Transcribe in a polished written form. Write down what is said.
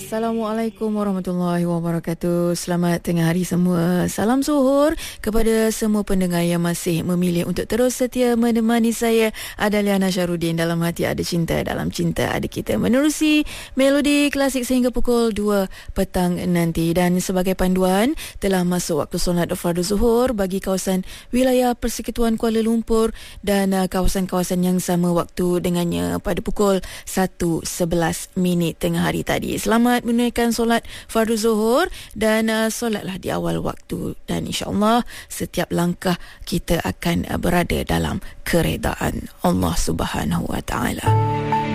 Assalamualaikum warahmatullahi wabarakatuh. Selamat tengah hari semua. Salam zuhur kepada semua pendengar yang masih memilih untuk terus setia menemani saya, Adaliana Syarudin. Dalam hati ada cinta, dalam cinta ada kita, menerusi melodi klasik sehingga pukul 2 petang nanti. Dan sebagai panduan, telah masuk waktu solat fardu zuhur bagi kawasan wilayah Persekutuan Kuala Lumpur dan kawasan-kawasan yang sama waktu dengannya pada pukul 1.11 tengah hari tadi. Selamat menunaikan solat fardu zuhur dan solatlah di awal waktu, dan insya-Allah setiap langkah kita akan berada dalam keredaan Allah Subhanahu wa taala.